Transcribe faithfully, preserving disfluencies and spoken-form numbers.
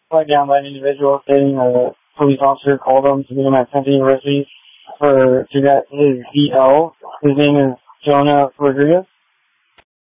flagged down by an individual stating a police officer called him to meet him at Tempe University for to get his D L. His name is Jonah Rodriguez.